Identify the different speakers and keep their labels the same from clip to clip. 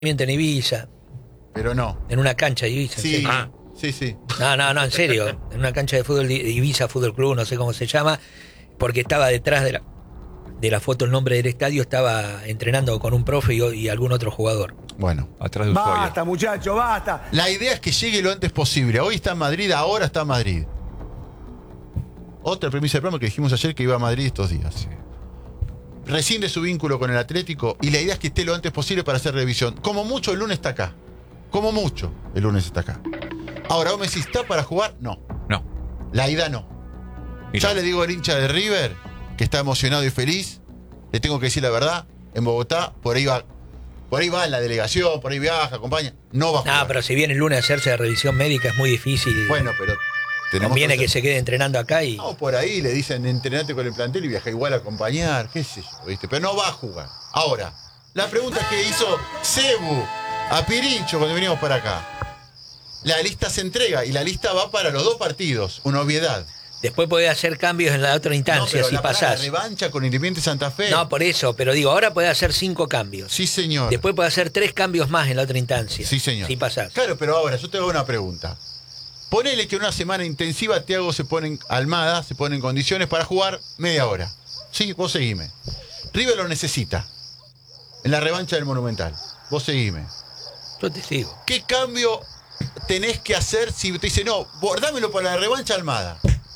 Speaker 1: en Ibiza,
Speaker 2: Pero no.
Speaker 1: en una cancha de Ibiza.
Speaker 2: Sí,
Speaker 1: ¿sí?
Speaker 2: sí.
Speaker 1: No, en serio. En una cancha de fútbol de Ibiza Fútbol Club, no sé cómo se llama, porque estaba detrás de la foto, el nombre del estadio, estaba entrenando con un profe y algún otro jugador.
Speaker 2: Bueno.
Speaker 3: Atrás de Ushuaia.
Speaker 4: Basta, muchacho, basta.
Speaker 2: La idea es que llegue lo antes posible. Hoy está en Madrid, ahora está en Madrid. Otra premisa del programa que dijimos ayer que iba a Madrid estos días.
Speaker 3: Sí.
Speaker 2: Rescinde su vínculo con el Atlético y la idea es que esté lo antes posible para hacer revisión. Como mucho el lunes está acá. Como mucho el lunes está acá. Ahora, vos me decís, ¿está para jugar? No.
Speaker 3: No.
Speaker 2: La ida no.
Speaker 3: Y
Speaker 2: Ya
Speaker 3: no.
Speaker 2: le digo al hincha de River, que está emocionado y feliz, le tengo que decir la verdad, en Bogotá, por ahí va en la delegación, por ahí viaja, acompaña, no va a jugar.
Speaker 1: No, pero si viene el lunes a hacerse la revisión médica es muy difícil.
Speaker 2: Bueno, pero tenemos
Speaker 1: conviene que
Speaker 2: hacer-
Speaker 1: se quede entrenando acá y...
Speaker 2: No, por ahí le dicen entrenate con el plantel y viaja igual a acompañar, qué sé yo, ¿viste? Pero no va a jugar. Ahora, la pregunta que hizo Cebu a Pirincho cuando veníamos para acá. La lista se entrega y la lista va para los dos partidos, una obviedad.
Speaker 1: Después podés hacer cambios en la otra instancia
Speaker 2: pero
Speaker 1: si
Speaker 2: la
Speaker 1: pasás.
Speaker 2: revancha con Independiente Santa Fe.
Speaker 1: No, por eso, pero digo, ahora podés hacer 5 cambios.
Speaker 2: Sí, señor.
Speaker 1: Después podés hacer 3 cambios más en la otra instancia.
Speaker 2: Sí, señor.
Speaker 1: Si pasás.
Speaker 2: Claro, pero ahora yo te hago una pregunta. Ponele que en una semana intensiva Thiago se pone en Almada, se pone en condiciones para jugar media hora. Sí, vos seguime. River lo necesita. En la revancha del Monumental. Vos seguime.
Speaker 1: Yo te sigo.
Speaker 2: ¿Qué cambio tenés que hacer si te dice, no, dámelo para la revancha Almada?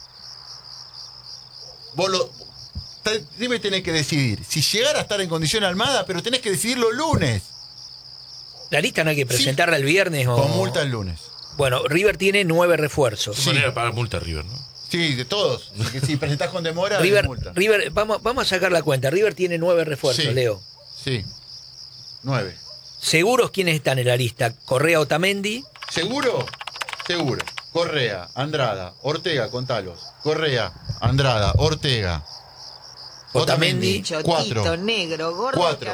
Speaker 2: River tenés que decidir. Si llegara a estar en condición Almada, pero tenés que decidirlo el lunes.
Speaker 1: La lista no hay que presentarla el viernes o...
Speaker 2: Con multa el lunes.
Speaker 1: Bueno, River tiene 9 refuerzos.
Speaker 5: Es manera de pagar multa a River, ¿no?
Speaker 2: Sí, de todos. Si presentás con demora,
Speaker 1: River,
Speaker 2: es multa.
Speaker 1: vamos a sacar la cuenta. River tiene 9 refuerzos,
Speaker 2: Sí.
Speaker 1: Leo.
Speaker 2: Sí. 9.
Speaker 1: ¿Seguros quiénes están en la lista? Correa, Otamendi.
Speaker 2: ¿Seguro? Seguro. Correa, Andrada, Ortega, contalos. Correa, Andrada, Ortega.
Speaker 1: Otamendi.
Speaker 6: Chotito,
Speaker 2: 4.
Speaker 6: negro, gordo.
Speaker 2: 4.